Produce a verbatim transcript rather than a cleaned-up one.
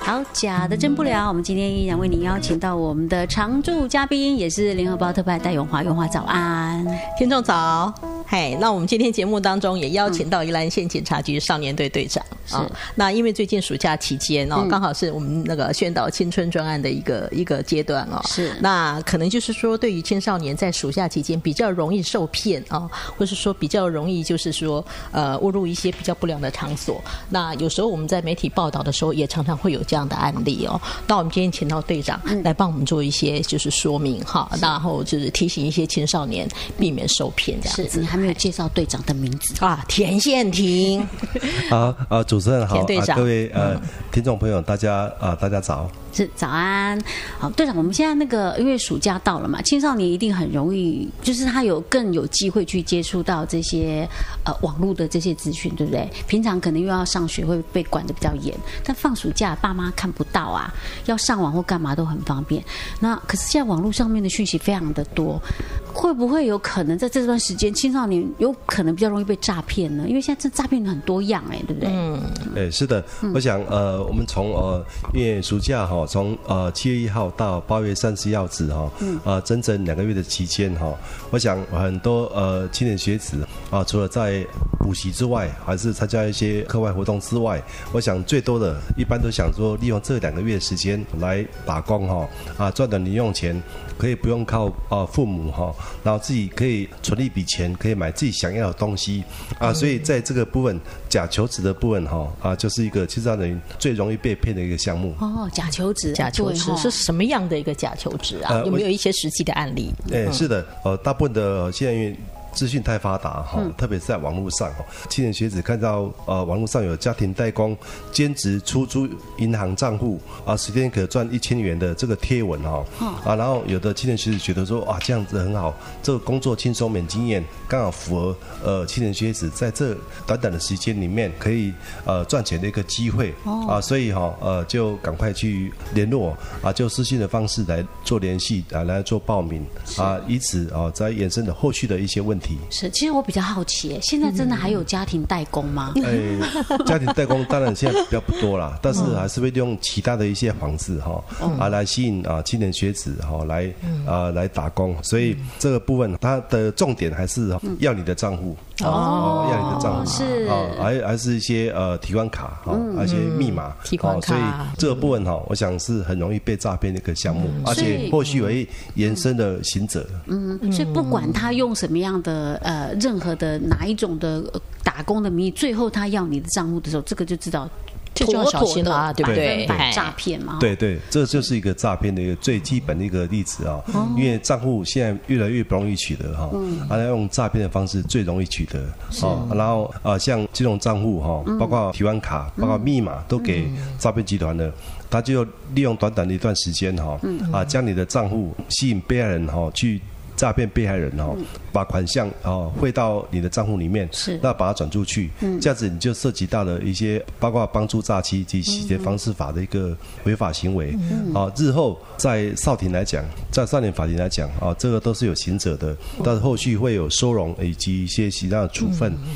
好，假的真不了。我们今天依然为您邀请到我们的常驻嘉宾，也是联合报特派戴永华。永华早安， 听众早。嘿，那我们今天节目当中也邀请到宜兰县警察局少年队队长啊、哦。那因为最近暑假期间哦，刚、嗯、好是我们那个宣导青春专案的一个一个阶段哦。 是。 那可能就是说，对于青少年在暑假期间比较容易受骗啊、哦，或是说比较容易就是说呃误入一些比较不良的场所。那有时候我们在媒体报道的时候，也常常会有这样的案例哦。那我们今天请到队长来帮我们做一些就是说明哈、嗯，然后就是提醒一些青少年避免受骗这样子。 你还没有介绍队长的名字啊？田宪庭。 好，呃，主持人好， 田队长、 啊、各位呃、嗯、听众朋友，大家啊、呃，大家早。 是早安，好，队长，我们现在那个因为暑假到了嘛，青少年一定很容易，就是他有更有机会去接触到这些呃网络的这些资讯，对不对？平常可能又要上学，会被管得比较严，但放暑假爸妈看不到啊，要上网或干嘛都很方便。那可是现在网络上面的讯息非常的多，会不会有可能在这段时间青少年有可能比较容易被诈骗呢？因为现在这诈骗很多样哎、欸，对不对？嗯， 哎，是的，嗯、我想呃，我们从呃，因为暑假哈。从呃七月一号到八月三十一号止哈，呃整整两个月的期间哈，我想很多呃青年学子啊，除了在补习之外，还是参加一些课外活动之外，我想最多的一般都想说利用这两个月的时间来打工哈，啊赚的零用钱可以不用靠啊父母哈，然后自己可以存一笔钱，可以买自己想要的东西啊，所以在这个部分假求职的部分哈啊，就是一个青少年最容易被骗的一个项目。 哦，假求职。 假求职是什么样的一个假求职啊？呃、有没有一些实际的案例？ 哎、欸，是的，呃，大部分的现在因为资讯太发达哈、嗯，特别是在网络上，青年学子看到呃网络上有家庭代工、兼职出租银行账户啊，十天可赚一千元的这个贴文哈、哦、啊，然后有的青年学子觉得说啊这样子很好，这个工作轻松免经验，刚好符合呃青年学子在这短短的时间里面可以呃赚钱的一个机会、哦、啊，所以哈、哦、呃就赶快去联络啊，就私信的方式来做联系啊，来做报名啊，以此啊再延伸的后续的一些问题。 是，其实我比较好奇，现在真的还有家庭代工吗？ 哎、欸，家庭代工当然现在比较不多啦，但是还是会利用其他的一些方式哈、嗯、啊来吸引啊青年学子哈来啊来打工，所以这个部分它的重点还是要你的账户。 哦， 哦要你的账户是哦，还还是一些呃提款卡哈，嗯、一些密码、 嗯、提款卡、 哦，所以这个部分哈、哦，我想是很容易被诈骗的一个项目，嗯、而且后续会延伸的刑责。 嗯，所以不管他用什么样的呃任何的哪一种的打工的名义，最后他要你的账户的时候，这个就知道。 这就要小心啦，对不对？ 诈骗嘛， 对对，这就是一个诈骗的一个最基本的一个例子啊。哦、因为账户现在越来越不容易取得哈，嗯、啊，用诈骗的方式最容易取得。哦，然后啊，像金融账户哈，包括提款卡、包括密码都给诈骗集团了。他就利用短短的一段时间哈，啊，将你的账户吸引被害人哈去。诈骗被害人哦，嗯、把款项哦汇到你的账户里面， 是那把它转出去，嗯、这样子你就涉及到了一些包括帮助诈欺及洗钱防治法的一个违法行为。嗯、啊，日后在少庭来讲，在少年法庭来讲啊，这个都是有刑责的，但是后续会有收容以及一些其他的处分。